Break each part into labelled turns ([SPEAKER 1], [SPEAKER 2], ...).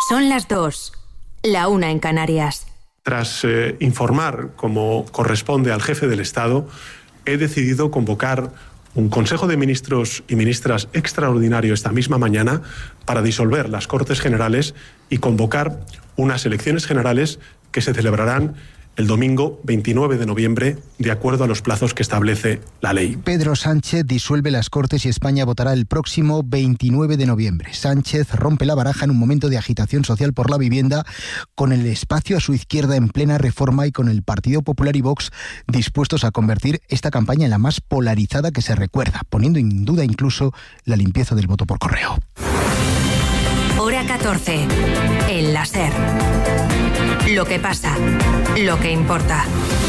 [SPEAKER 1] Son las 2, la 1 en Canarias.
[SPEAKER 2] Tras informar, como corresponde al jefe del Estado, he decidido convocar un Consejo de Ministros y Ministras extraordinario esta misma mañana para disolver las Cortes Generales y convocar unas elecciones generales que se celebrarán el domingo 29 de noviembre, de acuerdo a los plazos que establece la ley.
[SPEAKER 3] Pedro Sánchez disuelve las Cortes y España votará el próximo 29 de noviembre. Sánchez rompe la baraja en un momento de agitación social por la vivienda, con el espacio a su izquierda en plena reforma y con el Partido Popular y Vox dispuestos a convertir esta campaña en la más polarizada que se recuerda, poniendo en duda incluso la limpieza del voto por correo.
[SPEAKER 1] Hora 14. El láser. Lo que pasa, lo que importa.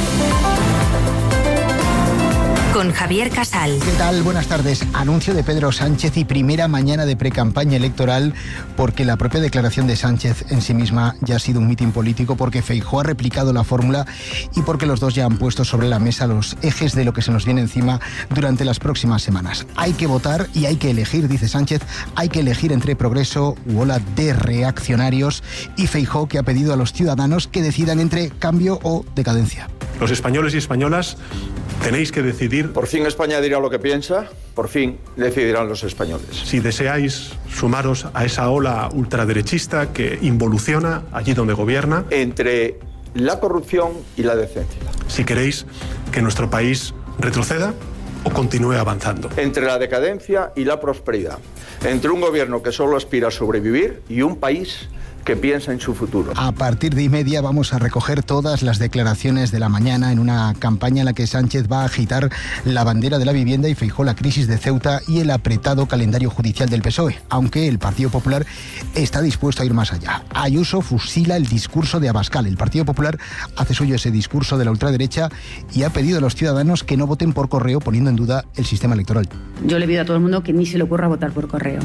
[SPEAKER 1] Con Javier Casal.
[SPEAKER 3] ¿Qué tal? Buenas tardes. Anuncio de Pedro Sánchez y primera mañana de precampaña electoral, porque la propia declaración de Sánchez en sí misma ya ha sido un mitin político, porque Feijóo ha replicado la fórmula y porque los dos ya han puesto sobre la mesa los ejes de lo que se nos viene encima durante las próximas semanas. Hay que votar y hay que elegir, dice Sánchez, hay que elegir entre progreso u ola de reaccionarios, y Feijóo, que ha pedido a los ciudadanos que decidan entre cambio o decadencia.
[SPEAKER 2] Los españoles y españolas tenéis que decidir.
[SPEAKER 4] Por fin España dirá lo que piensa, por fin decidirán los españoles.
[SPEAKER 2] Si deseáis sumaros a esa ola ultraderechista que involuciona allí donde gobierna.
[SPEAKER 4] Entre la corrupción y la decencia.
[SPEAKER 2] Si queréis que nuestro país retroceda o continúe avanzando.
[SPEAKER 4] Entre la decadencia y la prosperidad. Entre un gobierno que solo aspira a sobrevivir y un país que piensa en su futuro.
[SPEAKER 3] A partir de 1:30 vamos a recoger todas las declaraciones de la mañana en una campaña en la que Sánchez va a agitar la bandera de la vivienda y Feijóo la crisis de Ceuta y el apretado calendario judicial del PSOE, aunque el Partido Popular está dispuesto a ir más allá. Ayuso fusila el discurso de Abascal. El Partido Popular hace suyo ese discurso de la ultraderecha y ha pedido a los ciudadanos que no voten por correo, poniendo en duda el sistema electoral.
[SPEAKER 5] Yo le pido a todo el mundo que ni se le ocurra votar por correo.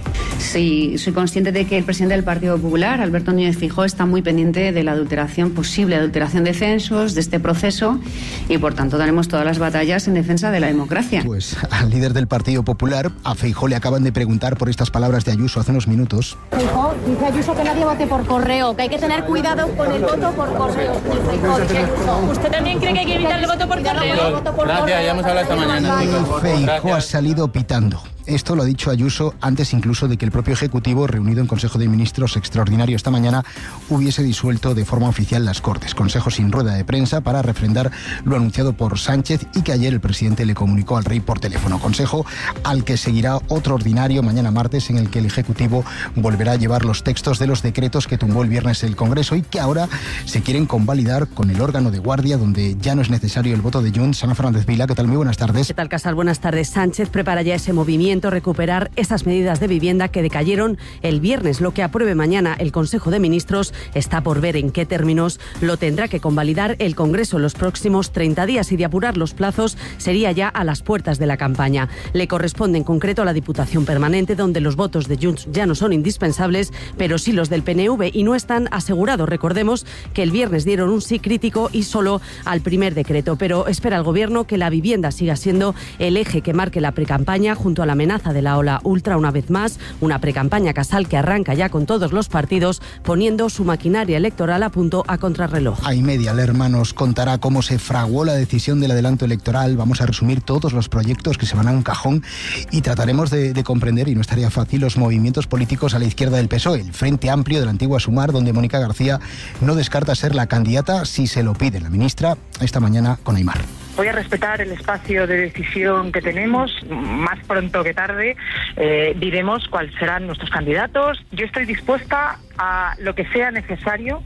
[SPEAKER 5] Sí, soy consciente de que el presidente del Partido Popular, Alberto Núñez Feijóo, está muy pendiente de la posible adulteración de censos, de este proceso, y por tanto daremos todas las batallas en defensa de la democracia.
[SPEAKER 3] Pues al líder del Partido Popular, a Feijóo, le acaban de preguntar por estas palabras de Ayuso hace unos minutos.
[SPEAKER 6] Feijóo, dice Ayuso que nadie vote por correo, que hay que tener cuidado con el voto por correo. Feijóo, dice Ayuso. ¿Usted también cree que hay que evitar el voto por correo?
[SPEAKER 7] Gracias, ya hemos hablado esta mañana.
[SPEAKER 3] Feijóo ha salido pitando. Esto lo ha dicho Ayuso antes incluso de que el propio Ejecutivo, reunido en Consejo de Ministros extraordinario esta mañana, hubiese disuelto de forma oficial las Cortes. Consejo sin rueda de prensa para refrendar lo anunciado por Sánchez y que ayer el presidente le comunicó al rey por teléfono. Consejo al que seguirá otro ordinario mañana martes, en el que el Ejecutivo volverá a llevar los textos de los decretos que tumbó el viernes el Congreso y que ahora se quieren convalidar con el órgano de guardia, donde ya no es necesario el voto de Junts. Ana Fernández Vila, ¿qué tal? Muy buenas tardes.
[SPEAKER 8] ¿Qué tal, Casal? Buenas tardes. Sánchez prepara ya ese movimiento, recuperar esas medidas de vivienda que decayeron el viernes. Lo que apruebe mañana el Consejo de Ministros está por ver en qué términos lo tendrá que convalidar el Congreso en los próximos 30 días, y de apurar los plazos sería ya a las puertas de la campaña. Le corresponde en concreto a la Diputación Permanente, donde los votos de Junts ya no son indispensables, pero sí los del PNV, y no están asegurados. Recordemos que el viernes dieron un sí crítico y solo al primer decreto, pero espera el Gobierno que la vivienda siga siendo el eje que marque la precampaña junto a la amenaza de la ola ultra. Una vez más, una precampaña, Casal, que arranca ya con todos los partidos poniendo su maquinaria electoral a punto a contrarreloj.
[SPEAKER 3] A 1:30 Lerma nos contará cómo se fraguó la decisión del adelanto electoral. Vamos a resumir todos los proyectos que se van a un cajón y trataremos de comprender, y no estaría fácil, los movimientos políticos a la izquierda del PSOE, el Frente Amplio de la antigua Sumar, donde Mónica García no descarta ser la candidata si se lo pide la ministra, esta mañana con Aimar.
[SPEAKER 9] Voy a respetar el espacio de decisión que tenemos. Más pronto que tarde diremos cuáles serán nuestros candidatos. Yo estoy dispuesta a lo que sea necesario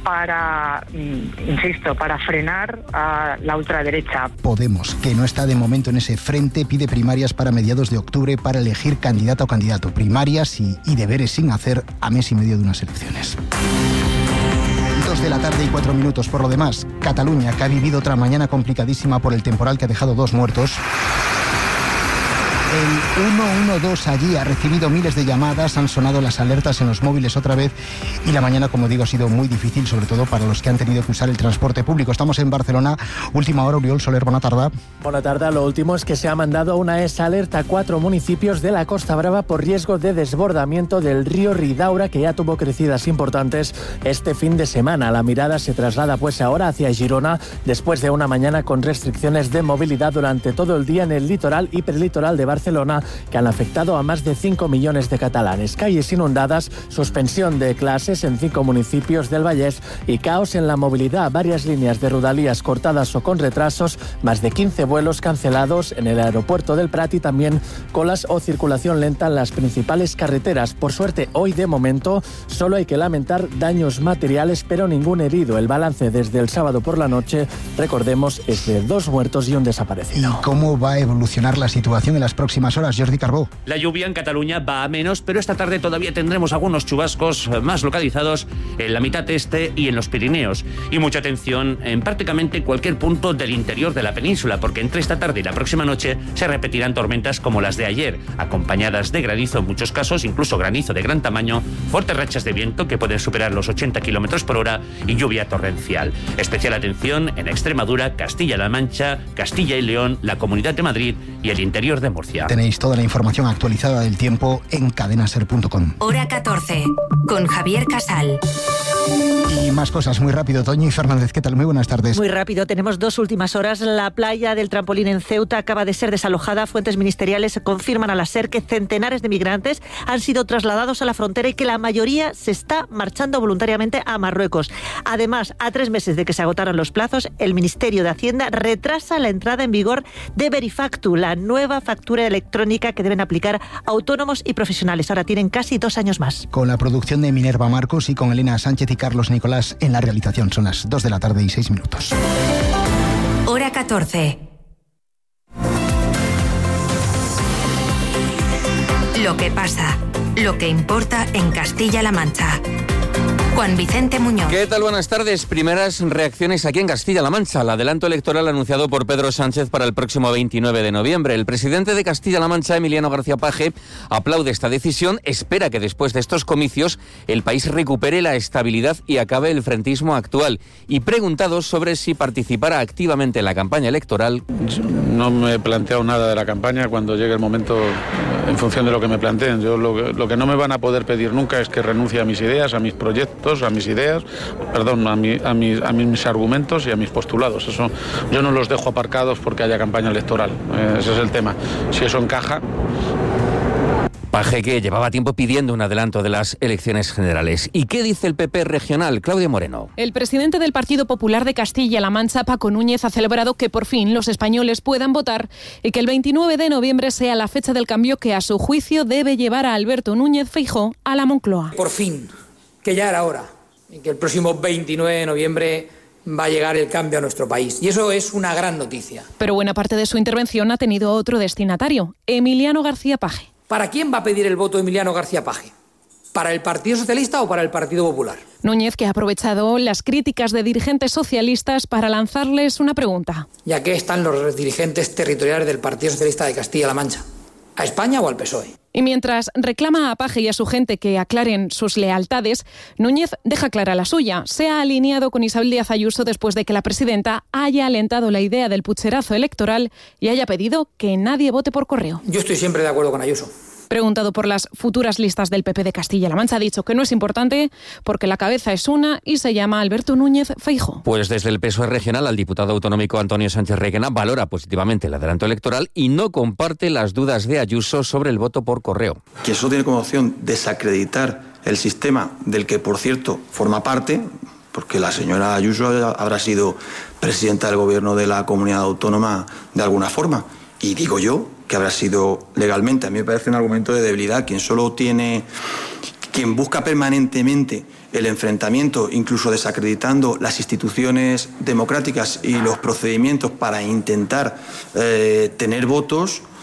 [SPEAKER 9] para, insisto, para frenar a la ultraderecha.
[SPEAKER 3] Podemos, que no está de momento en ese frente, pide primarias para mediados de octubre para elegir candidata o candidato. Primarias y deberes sin hacer a mes y medio de unas elecciones. 2 de la tarde y 4 minutos. Por lo demás, Cataluña, que ha vivido otra mañana complicadísima por el temporal que ha dejado 2 muertos. El 112 allí ha recibido miles de llamadas, han sonado las alertas en los móviles otra vez y la mañana, como digo, ha sido muy difícil, sobre todo para los que han tenido que usar el transporte público. Estamos en Barcelona, última hora. Oriol Soler, buena tarde.
[SPEAKER 10] Buena tarde. Lo último es que se ha mandado una alerta a 4 municipios de la Costa Brava por riesgo de desbordamiento del río Ridaura, que ya tuvo crecidas importantes este fin de semana. La mirada se traslada pues ahora hacia Girona, después de una mañana con restricciones de movilidad durante todo el día en el litoral y perlitoral de Barcelona, que han afectado a más de 5 millones de catalanes. Calles inundadas, suspensión de clases en 5 municipios del Vallès y caos en la movilidad. Varias líneas de Rodalies cortadas o con retrasos, más de 15 vuelos cancelados en el aeropuerto del Prat y también colas o circulación lenta en las principales carreteras. Por suerte, hoy de momento solo hay que lamentar daños materiales, pero ningún herido. El balance desde el sábado por la noche, recordemos, es de 2 muertos y un desaparecido.
[SPEAKER 3] ¿Y cómo va a evolucionar la situación en las próximas horas, Jordi Carbó?
[SPEAKER 11] La lluvia en Cataluña va a menos, pero esta tarde todavía tendremos algunos chubascos más localizados en la mitad este y en los Pirineos. Y mucha atención en prácticamente cualquier punto del interior de la península, porque entre esta tarde y la próxima noche se repetirán tormentas como las de ayer, acompañadas de granizo en muchos casos, incluso granizo de gran tamaño, fuertes rachas de viento que pueden superar los 80 km por hora y lluvia torrencial. Especial atención en Extremadura, Castilla-La Mancha, Castilla y León, la Comunidad de Madrid y el interior de Murcia.
[SPEAKER 3] Tenéis toda la información actualizada del tiempo en cadenaser.com.
[SPEAKER 1] Hora 14, con Javier Casal.
[SPEAKER 3] Y más cosas muy rápido. Toñi Fernández, ¿qué tal? Muy buenas tardes.
[SPEAKER 12] Muy rápido, tenemos 2 últimas horas. La playa del Trampolín en Ceuta acaba de ser desalojada. Fuentes ministeriales confirman a la SER que centenares de migrantes han sido trasladados a la frontera y que la mayoría se está marchando voluntariamente a Marruecos. Además, a 3 meses de que se agotaron los plazos, el Ministerio de Hacienda retrasa la entrada en vigor de Verifactu, la nueva factura electrónica que deben aplicar autónomos y profesionales. Ahora tienen casi 2 años más.
[SPEAKER 3] Con la producción de Minerva Marcos y con Elena Sánchez y Carlos Nicolás en la realización. Son las 2 de la tarde y 6 minutos.
[SPEAKER 1] Hora 14. Lo que pasa, lo que importa en Castilla-La Mancha. Juan Vicente Muñoz.
[SPEAKER 13] ¿Qué tal? Buenas tardes. Primeras reacciones aquí en Castilla-La Mancha. El adelanto electoral anunciado por Pedro Sánchez para el próximo 29 de noviembre. El presidente de Castilla-La Mancha, Emiliano García Paje, aplaude esta decisión. Espera que después de estos comicios el país recupere la estabilidad y acabe el frentismo actual. Y preguntado sobre si participará activamente en la campaña electoral.
[SPEAKER 14] No me he planteado nada de la campaña. Cuando llegue el momento, en función de lo que me planteen. Yo lo que no me van a poder pedir nunca es que renuncie a mis ideas, a mis proyectos, a mis ideas, a mis argumentos y a mis postulados. Eso yo no los dejo aparcados porque haya campaña electoral. Ese es el tema. Si eso encaja.
[SPEAKER 13] Paje, que llevaba tiempo pidiendo un adelanto de las elecciones generales. ¿Y qué dice el PP regional? Claudia Moreno.
[SPEAKER 15] El presidente del Partido Popular de Castilla-La Mancha, Paco Núñez, ha celebrado que por fin los españoles puedan votar y que el 29 de noviembre sea la fecha del cambio que, a su juicio, debe llevar a Alberto Núñez Feijóo a la Moncloa.
[SPEAKER 16] Por fin, que ya era hora, y que el próximo 29 de noviembre va a llegar el cambio a nuestro país. Y eso es una gran noticia.
[SPEAKER 15] Pero buena parte de su intervención ha tenido otro destinatario, Emiliano García Paje.
[SPEAKER 16] ¿Para quién va a pedir el voto Emiliano García Paje? ¿Para el Partido Socialista o para el Partido Popular?
[SPEAKER 15] Núñez, que ha aprovechado las críticas de dirigentes socialistas para lanzarles una pregunta.
[SPEAKER 16] ¿Y a qué están los dirigentes territoriales del Partido Socialista de Castilla-La Mancha? ¿A España o al PSOE?
[SPEAKER 15] Y mientras reclama a Paje y a su gente que aclaren sus lealtades, Núñez deja clara la suya. Se ha alineado con Isabel Díaz Ayuso después de que la presidenta haya alentado la idea del pucherazo electoral y haya pedido que nadie vote por correo.
[SPEAKER 16] Yo estoy siempre de acuerdo con Ayuso.
[SPEAKER 15] Preguntado por las futuras listas del PP de Castilla-La Mancha, ha dicho que no es importante porque la cabeza es una y se llama Alberto Núñez Feijóo.
[SPEAKER 13] Pues desde el PSOE regional, al diputado autonómico Antonio Sánchez Requena valora positivamente el adelanto electoral y no comparte las dudas de Ayuso sobre el voto por correo.
[SPEAKER 17] Que eso tiene como opción desacreditar el sistema del que, por cierto, forma parte, porque la señora Ayuso habrá sido presidenta del gobierno de la comunidad autónoma de alguna forma. Y digo yo que habrá sido legalmente. A mí me parece un argumento de debilidad. Quien busca permanentemente el enfrentamiento, incluso desacreditando las instituciones democráticas y los procedimientos para intentar tener votos,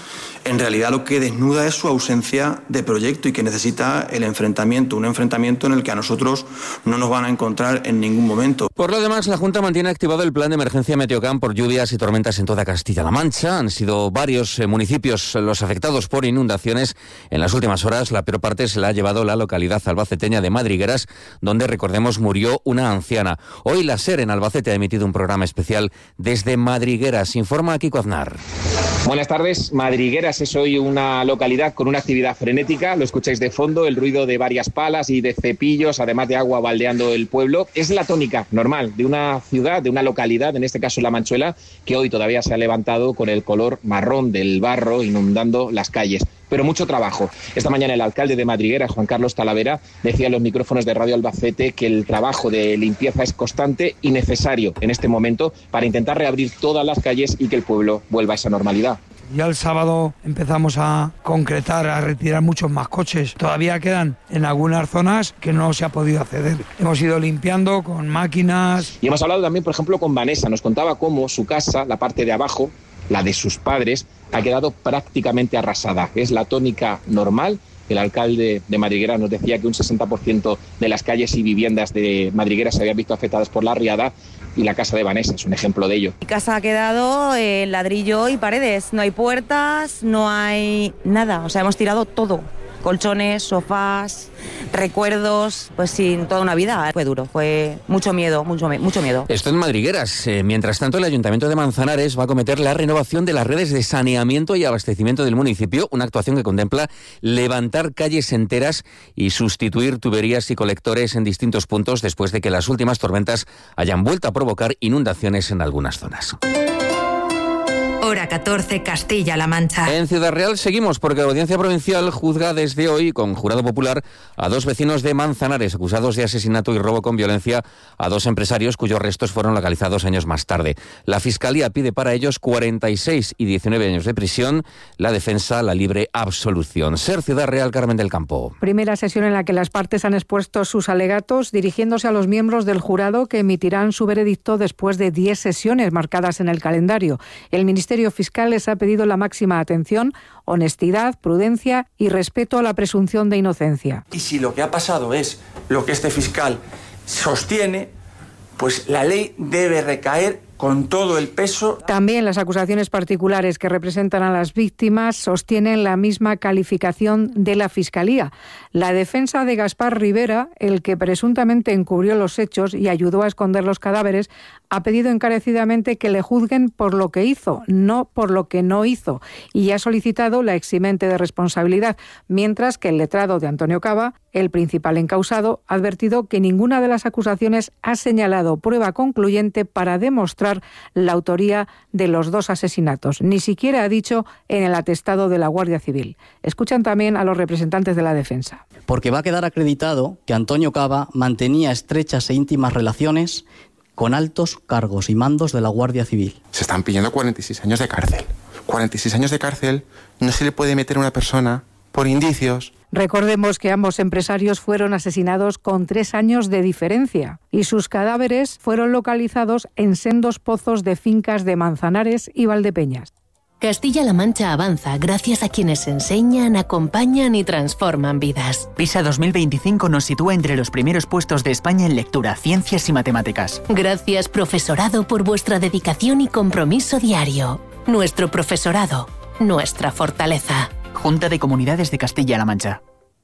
[SPEAKER 17] en realidad lo que desnuda es su ausencia de proyecto y que necesita el enfrentamiento, un enfrentamiento en el que a nosotros no nos van a encontrar en ningún momento.
[SPEAKER 13] Por lo demás, la Junta mantiene activado el plan de emergencia Meteocam por lluvias y tormentas en toda Castilla-La Mancha. Han sido varios municipios los afectados por inundaciones. En las últimas horas, la peor parte se la ha llevado la localidad albaceteña de Madrigueras, donde, recordemos, murió una anciana. Hoy la SER en Albacete ha emitido un programa especial desde Madrigueras. Informa Kiko Aznar.
[SPEAKER 18] Buenas tardes. Madrigueras es hoy una localidad con una actividad frenética. Lo escucháis de fondo, el ruido de varias palas y de cepillos, además de agua baldeando el pueblo. Es la tónica normal de una ciudad, de una localidad, en este caso La Manchuela, que hoy todavía se ha levantado con el color marrón del barro inundando las calles. Pero mucho trabajo. Esta mañana el alcalde de Madrigueras, Juan Carlos Talavera, decía en los micrófonos de Radio Albacete que el trabajo de limpieza es constante y necesario en este momento para intentar reabrir todas las calles y que el pueblo vuelva a esa normalidad.
[SPEAKER 19] Ya el sábado empezamos a concretar, a retirar muchos más coches. Todavía quedan en algunas zonas que no se ha podido acceder. Hemos ido limpiando con máquinas.
[SPEAKER 18] Y hemos hablado también, por ejemplo, con Vanessa. Nos contaba cómo su casa, la parte de abajo, la de sus padres, ha quedado prácticamente arrasada. Es la tónica normal. El alcalde de Madrigueras nos decía que un 60% de las calles y viviendas de Madrigueras se habían visto afectadas por la riada, y la casa de Vanessa es un ejemplo de ello.
[SPEAKER 20] Mi casa ha quedado ladrillo y paredes. No hay puertas, no hay nada. O sea, hemos tirado todo. Colchones, sofás, recuerdos, pues sin toda una vida. Fue duro, fue mucho miedo.
[SPEAKER 13] Esto en Madrigueras. Mientras tanto, el Ayuntamiento de Manzanares va a acometer la renovación de las redes de saneamiento y abastecimiento del municipio, una actuación que contempla levantar calles enteras y sustituir tuberías y colectores en distintos puntos después de que las últimas tormentas hayan vuelto a provocar inundaciones en algunas zonas.
[SPEAKER 1] Hora 14, Castilla-La Mancha.
[SPEAKER 13] En Ciudad Real seguimos porque la Audiencia Provincial juzga desde hoy, con jurado popular, a 2 vecinos de Manzanares acusados de asesinato y robo con violencia a 2 empresarios cuyos restos fueron localizados años más tarde. La Fiscalía pide para ellos 46 y 19 años de prisión. La defensa, la libre absolución. SER Ciudad Real, Carmen del Campo.
[SPEAKER 21] Primera sesión en la que las partes han expuesto sus alegatos, dirigiéndose a los miembros del jurado que emitirán su veredicto después de 10 sesiones marcadas en el calendario. El Ministerio Fiscal les ha pedido la máxima atención, honestidad, prudencia y respeto a la presunción de inocencia.
[SPEAKER 22] Y si lo que ha pasado es lo que este fiscal sostiene, pues la ley debe recaer con todo el peso.
[SPEAKER 21] También las acusaciones particulares que representan a las víctimas sostienen la misma calificación de la Fiscalía. La defensa de Gaspar Rivera, el que presuntamente encubrió los hechos y ayudó a esconder los cadáveres, ha pedido encarecidamente que le juzguen por lo que hizo, no por lo que no hizo, y ha solicitado la eximente de responsabilidad, mientras que el letrado de Antonio Caba, el principal encausado, ha advertido que ninguna de las acusaciones ha señalado prueba concluyente para demostrar la autoría de los 2 asesinatos. Ni siquiera ha dicho en el atestado de la Guardia Civil. Escuchan también a los representantes de la defensa.
[SPEAKER 23] Porque va a quedar acreditado que Antonio Caba mantenía estrechas e íntimas relaciones con altos cargos y mandos de la Guardia Civil.
[SPEAKER 24] Se están pidiendo 46 años de cárcel. 46 años de cárcel no se le puede meter a una persona por indicios.
[SPEAKER 21] Recordemos que ambos empresarios fueron asesinados con 3 años de diferencia y sus cadáveres fueron localizados en sendos pozos de fincas de Manzanares y Valdepeñas.
[SPEAKER 25] Castilla-La Mancha avanza gracias a quienes enseñan, acompañan y transforman vidas.
[SPEAKER 26] PISA 2025 nos sitúa entre los primeros puestos de España en lectura, ciencias y matemáticas.
[SPEAKER 25] Gracias, profesorado, por vuestra dedicación y compromiso diario. Nuestro profesorado, nuestra fortaleza.
[SPEAKER 26] Junta de Comunidades de Castilla-La Mancha.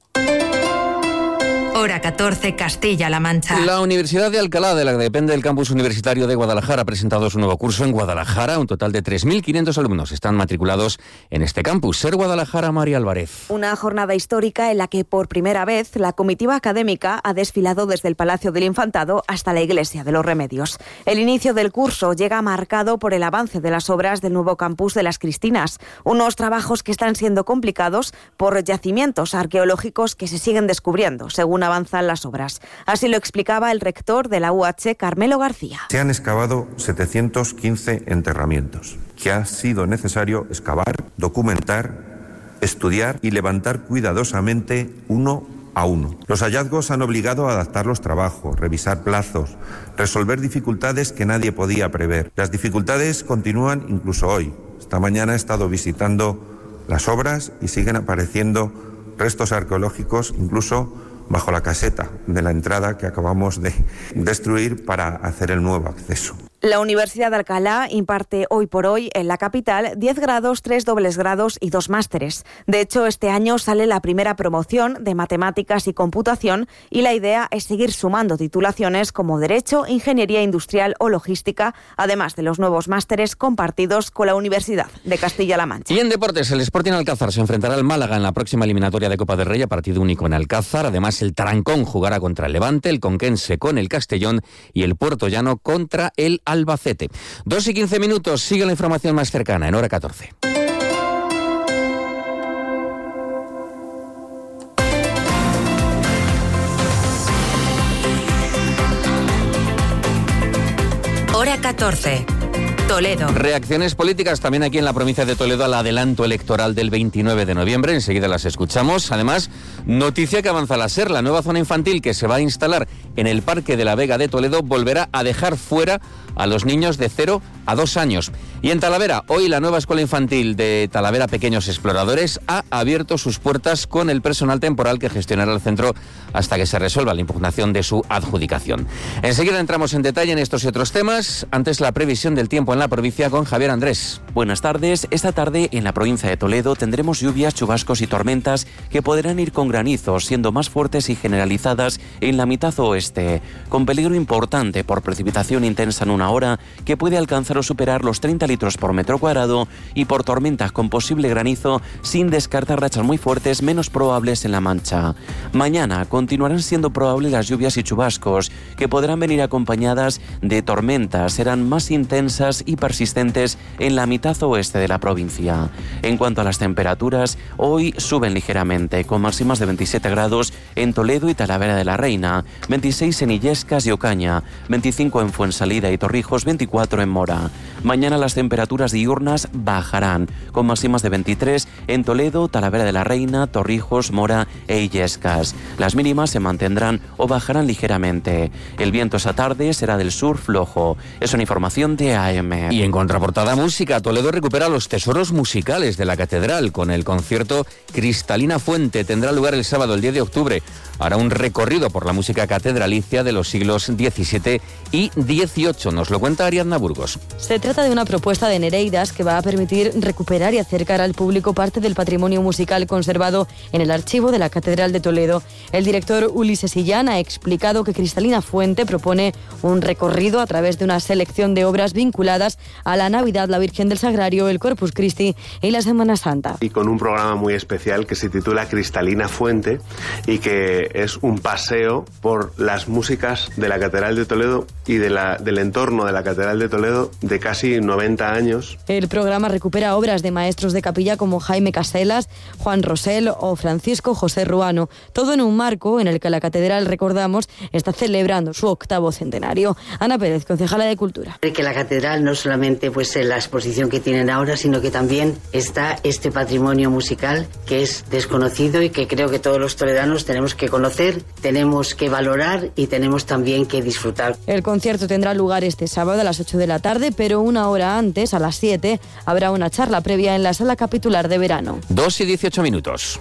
[SPEAKER 1] Hora 14, Castilla-La Mancha.
[SPEAKER 13] La Universidad de Alcalá, de la que depende el campus universitario de Guadalajara, ha presentado su nuevo curso en Guadalajara. Un total de 3.500 alumnos están matriculados en este campus. SER Guadalajara, María Álvarez.
[SPEAKER 27] Una jornada histórica en la que por primera vez la comitiva académica ha desfilado desde el Palacio del Infantado hasta la Iglesia de los Remedios. El inicio del curso llega marcado por el avance de las obras del nuevo campus de las Cristinas, unos trabajos que están siendo complicados por yacimientos arqueológicos que se siguen descubriendo, según avanzan las obras. Así lo explicaba el rector de la UH, Carmelo García.
[SPEAKER 28] Se han excavado 715 enterramientos, que ha sido necesario excavar, documentar, estudiar y levantar cuidadosamente uno a uno. Los hallazgos han obligado a adaptar los trabajos, revisar plazos, resolver dificultades que nadie podía prever. Las dificultades continúan incluso hoy. Esta mañana he estado visitando las obras y siguen apareciendo restos arqueológicos, incluso bajo la caseta de la entrada que acabamos de destruir para hacer el nuevo acceso.
[SPEAKER 27] La Universidad de Alcalá imparte hoy por hoy en la capital 10 grados, 3 dobles grados y 2 másteres. De hecho, este año sale la primera promoción de Matemáticas y Computación y la idea es seguir sumando titulaciones como Derecho, Ingeniería Industrial o Logística, además de los nuevos másteres compartidos con la Universidad de Castilla-La Mancha.
[SPEAKER 13] Y en deportes, el Sporting Alcázar se enfrentará al Málaga en la próxima eliminatoria de Copa del Rey a partido único en Alcázar. Además, el Tarancón jugará contra el Levante, el Conquense con el Castellón y el Puertollano contra el Albacete. 2:15, sigue la información más cercana en Hora 14.
[SPEAKER 1] Hora 14. Toledo.
[SPEAKER 13] Reacciones políticas también aquí en la provincia de Toledo al adelanto electoral del 29 de noviembre. Enseguida las escuchamos. Además, noticia que avanza la SER. La nueva zona infantil que se va a instalar en el Parque de la Vega de Toledo volverá a dejar fuera a los niños de 0 a 2 años. Y en Talavera, hoy la nueva escuela infantil de Talavera Pequeños Exploradores ha abierto sus puertas con el personal temporal que gestionará el centro hasta que se resuelva la impugnación de su adjudicación. Enseguida entramos en detalle en estos y otros temas. Antes, la previsión del tiempo en la provincia con Javier Andrés.
[SPEAKER 2] Buenas tardes. Esta tarde en la provincia de Toledo tendremos lluvias, chubascos y tormentas que podrán ir con granizos, siendo más fuertes y generalizadas en la mitad oeste, con peligro importante por precipitación intensa en una hora que puede alcanzar o superar los 30 litros por metro cuadrado y por tormentas con posible granizo, sin descartar rachas muy fuertes menos probables en La Mancha. Mañana continuarán siendo probables las lluvias y chubascos que podrán venir acompañadas de tormentas, serán más intensas y persistentes en la mitad oeste de la provincia. En cuanto a las temperaturas, hoy suben ligeramente, con máximas de 27 grados en Toledo y Talavera de la Reina, 26 en Illescas y Ocaña, 25 en Fuensalida y Torrijos, 24 en Mora. Mañana las temperaturas diurnas bajarán, con máximas de 23 en Toledo, Talavera de la Reina, Torrijos, Mora e Illescas. Las mínimas se mantendrán o bajarán ligeramente. El viento esa tarde será del sur flojo. Es una información de AM.
[SPEAKER 13] Y en contraportada música, Toledo recupera los tesoros musicales de la catedral con el concierto Cristalina Fuente. Tendrá lugar el sábado, el 10 de octubre. Hará un recorrido por la música catedralicia de los siglos XVII y XVIII. Nos lo cuenta Ariadna Burgos.
[SPEAKER 4] Se trata de una propuesta de Nereidas que va a permitir recuperar y acercar al público parte del patrimonio musical conservado en el archivo de la Catedral de Toledo. El director Ulises Illán ha explicado que Cristalina Fuente propone un recorrido a través de una selección de obras vinculadas a la Navidad, la Virgen del Sagrario, el Corpus Christi y la Semana Santa.
[SPEAKER 5] Y con un programa muy especial que se titula Cristalina Fuente y que es un paseo por las músicas de la Catedral de Toledo y del entorno de la Catedral de Toledo de casi 90 años.
[SPEAKER 4] El programa recupera obras de maestros de capilla como Jaime Caselas, Juan Rosell o Francisco José Ruano, todo en un marco en el que la Catedral, recordamos, está celebrando su 8º centenario. Ana Pérez, concejala de Cultura.
[SPEAKER 6] Que la Catedral no solamente pues en la exposición que tienen ahora, sino que también está este patrimonio musical que es desconocido y que creo que todos los toledanos tenemos que conocer, tenemos que valorar y tenemos también que disfrutar.
[SPEAKER 4] El concierto tendrá lugar este sábado a las 8 de la tarde, pero una hora antes, a las 7, habrá una charla previa en la Sala Capitular de Verano.
[SPEAKER 13] 2:18.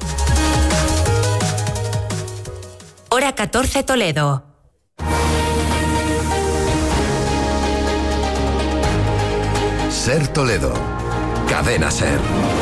[SPEAKER 1] Hora 14 Toledo.
[SPEAKER 7] Ser Toledo. Cadena Ser.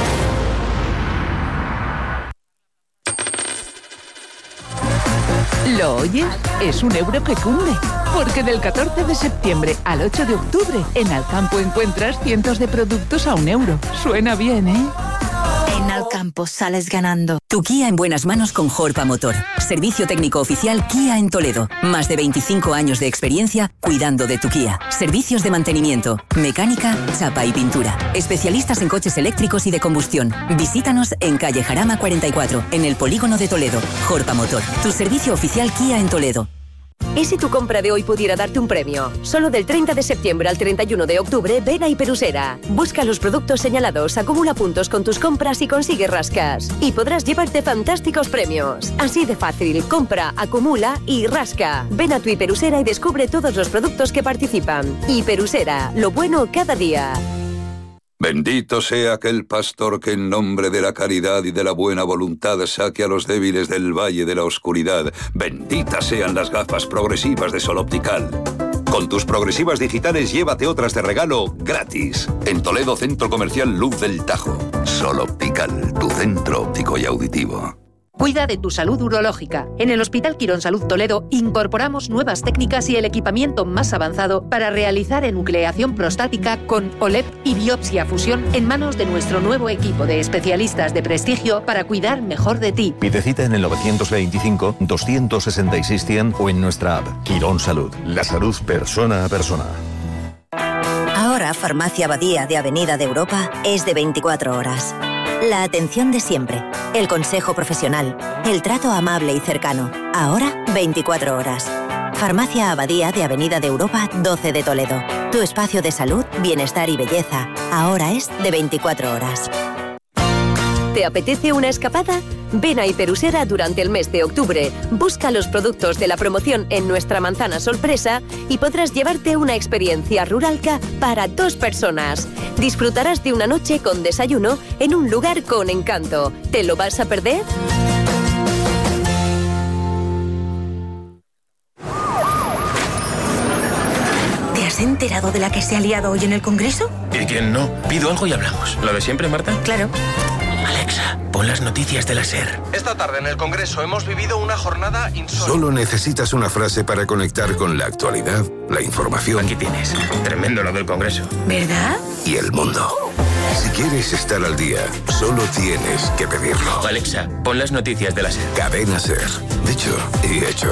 [SPEAKER 8] ¿Lo oyes? Es un euro que cunde. Porque del 14 de septiembre al 8 de octubre, en Alcampo encuentras cientos de productos a €1. Suena bien, ¿eh?
[SPEAKER 9] En Alcampo sales ganando. Tu Kia en buenas manos con Jorpa Motor. Servicio técnico oficial Kia en Toledo. Más de 25 años de experiencia cuidando de tu Kia. Servicios de mantenimiento, mecánica, chapa y pintura. Especialistas en coches eléctricos y de combustión. Visítanos en calle Jarama 44, en el polígono de Toledo. Jorpa Motor. Tu servicio oficial Kia en Toledo.
[SPEAKER 10] ¿Y si tu compra de hoy pudiera darte un premio? Solo del 30 de septiembre al 31 de octubre, ven a Hiperusera. Busca los productos señalados, acumula puntos con tus compras y consigue rascas. Y podrás llevarte fantásticos premios. Así de fácil, compra, acumula y rasca. Ven a tu Hiperusera y descubre todos los productos que participan. Hiperusera, lo bueno cada día.
[SPEAKER 3] Bendito sea aquel pastor que en nombre de la caridad y de la buena voluntad saque a los débiles del valle de la oscuridad. Benditas sean las gafas progresivas de Sol Optical. Con tus progresivas digitales llévate otras de regalo gratis. En Toledo, Centro Comercial Luz del Tajo. Sol Optical, tu centro óptico y auditivo.
[SPEAKER 11] Cuida de tu salud urológica. En el Hospital Quirón Salud Toledo incorporamos nuevas técnicas y el equipamiento más avanzado para realizar enucleación prostática con OLEP y biopsia fusión en manos de nuestro nuevo equipo de especialistas de prestigio para cuidar mejor de ti.
[SPEAKER 12] Pide cita en el 925-266-100 o en nuestra app Quirón Salud. La salud persona a persona.
[SPEAKER 14] Ahora Farmacia Abadía de Avenida de Europa es de 24 horas. La atención de siempre, el consejo profesional, el trato amable y cercano. Ahora 24 horas. Farmacia Abadía de Avenida de Europa 12 de Toledo. Tu espacio de salud, bienestar y belleza. Ahora es de 24 horas.
[SPEAKER 10] ¿Te apetece una escapada? Ven a Hiperusera durante el mes de octubre. Busca los productos de la promoción en nuestra manzana sorpresa y podrás llevarte una experiencia ruralca para 2 personas. Disfrutarás de una noche con desayuno en un lugar con encanto. ¿Te lo vas a perder?
[SPEAKER 1] ¿Te has enterado de la que se ha liado hoy en el Congreso?
[SPEAKER 15] ¿Y quién no? Pido algo y hablamos. ¿Lo de siempre, Marta?
[SPEAKER 1] Claro.
[SPEAKER 15] Alexa, pon las noticias de la SER.
[SPEAKER 16] Esta tarde en el Congreso hemos vivido una jornada insólita.
[SPEAKER 28] Solo necesitas una frase para conectar con la actualidad, la información.
[SPEAKER 15] Aquí tienes. Tremendo lo del Congreso.
[SPEAKER 1] ¿Verdad?
[SPEAKER 28] Y el mundo. Si quieres estar al día, solo tienes que pedirlo.
[SPEAKER 15] Alexa, pon las noticias de la SER.
[SPEAKER 28] Cadena SER. Dicho y hecho.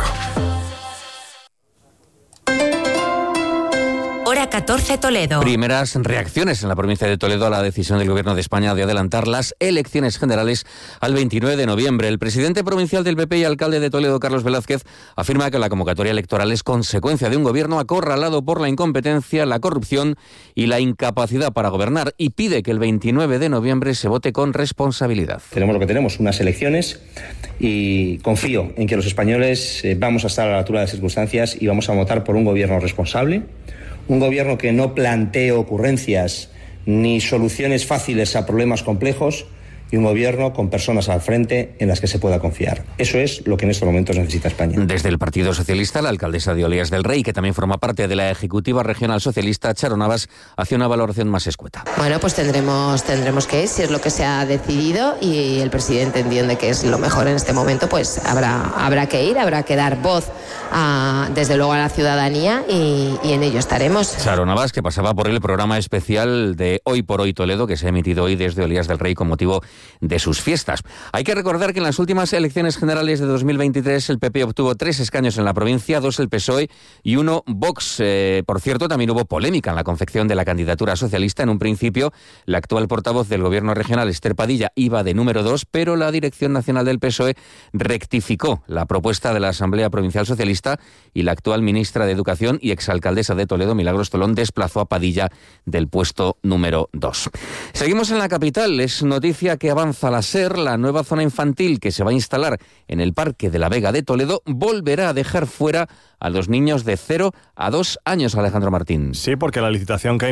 [SPEAKER 1] Hora 14 Toledo.
[SPEAKER 13] Primeras reacciones en la provincia de Toledo a la decisión del Gobierno de España de adelantar las elecciones generales al 29 de noviembre. El presidente provincial del PP y alcalde de Toledo, Carlos Velázquez, afirma que la convocatoria electoral es consecuencia de un gobierno acorralado por la incompetencia, la corrupción y la incapacidad para gobernar, y pide que el 29 de noviembre se vote con responsabilidad.
[SPEAKER 17] Tenemos lo que tenemos, unas elecciones, y confío en que los españoles vamos a estar a la altura de las circunstancias y vamos a votar por un gobierno responsable. Un gobierno que no plantee ocurrencias ni soluciones fáciles a problemas complejos, y un gobierno con personas al frente en las que se pueda confiar. Eso es lo que en estos momentos necesita España.
[SPEAKER 13] Desde el Partido Socialista, la alcaldesa de Olías del Rey, que también forma parte de la Ejecutiva Regional Socialista, Charo Navas, hace una valoración más escueta.
[SPEAKER 19] Bueno, pues tendremos que ir, si es lo que se ha decidido y el presidente entiende que es lo mejor en este momento, pues habrá que ir, habrá que dar voz desde luego a la ciudadanía y en ello estaremos.
[SPEAKER 13] Charo Navas, que pasaba por el programa especial de Hoy por Hoy Toledo, que se ha emitido hoy desde Olías del Rey con motivo de sus fiestas. Hay que recordar que en las últimas elecciones generales de 2023 el PP obtuvo 3 escaños en la provincia, 2 el PSOE y 1 Vox. Por cierto, también hubo polémica en la confección de la candidatura socialista. En un principio, la actual portavoz del Gobierno regional, Esther Padilla, iba de número 2, pero la Dirección Nacional del PSOE rectificó la propuesta de la Asamblea Provincial Socialista y la actual ministra de Educación y exalcaldesa de Toledo, Milagros Tolón, desplazó a Padilla del puesto número 2. Seguimos en la capital. Es noticia que avanza la SER, la nueva zona infantil que se va a instalar en el Parque de la Vega de Toledo volverá a dejar fuera a los niños de 0 a 2 años, Alejandro Martín.
[SPEAKER 29] Sí, porque la licitación que